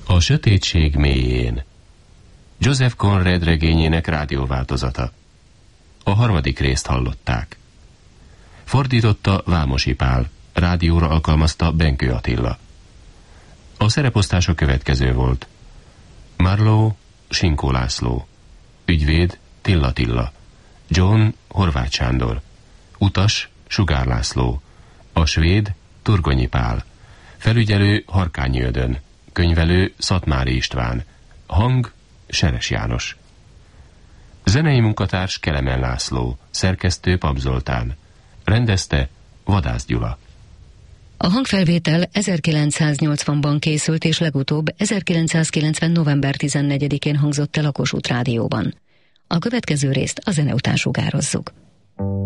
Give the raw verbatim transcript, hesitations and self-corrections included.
A sötétség mélyén. Joseph Conrad regényének rádióváltozata. A harmadik részt hallották. Fordította Vámosi Pál, rádióra alkalmazta Benkő Attila. A szereposztás a következő volt. Marlowe, Sinkó László. Ügyvéd, Tilla Tilla. John, Horváth Sándor. Utas, Sugár László. A svéd, Turgonyi Pál. Felügyelő, Harkányi Ödön. Könyvelő, Szatmári István. Hang, Seres János. Zenei munkatárs, Kelemen László. Szerkesztő, Pap Zoltán. Rendezte, Vadász Gyula. A hangfelvétel ezerkilencszáznyolcvanban készült, és legutóbb ezerkilencszázkilencven. november tizennegyedikén hangzott el a Kossuth Rádióban. A következő részt a zene után sugározzuk.